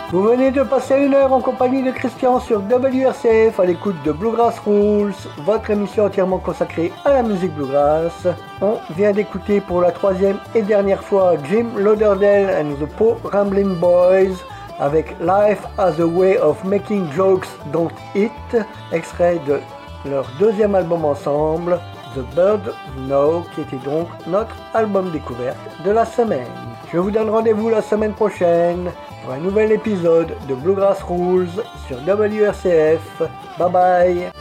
Vous venez de passer une heure en compagnie de Christian sur WRCF à l'écoute de Bluegrass Rules, votre émission entièrement consacrée à la musique bluegrass. On vient d'écouter pour la troisième et dernière fois Jim Lauderdale and the Po Ramblin' Boys avec Life as a Way of Making Jokes Don't It, extrait de leur deuxième album ensemble, The Bird Know, qui était donc notre album découverte de la semaine. Je vous donne rendez-vous la semaine prochaine pour un nouvel épisode de Bluegrass Rules sur WRCF. Bye bye.